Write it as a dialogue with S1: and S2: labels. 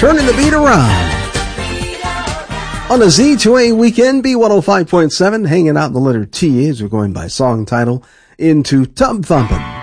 S1: turning the beat around. On a Z2A weekend, B105.7, hanging out in the letter T as we're going by song title, into Tub Thumpin'.